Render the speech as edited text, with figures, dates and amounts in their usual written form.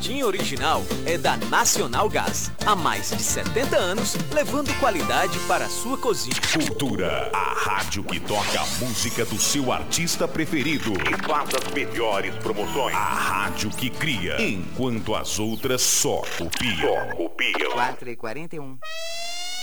Jardim Original é da Nacional Gás. Há mais de 70 anos, levando qualidade para a sua cozinha. Cultura, a rádio que toca a música do seu artista preferido e faz as melhores promoções. A rádio que cria, enquanto as outras só copiam. 4h41.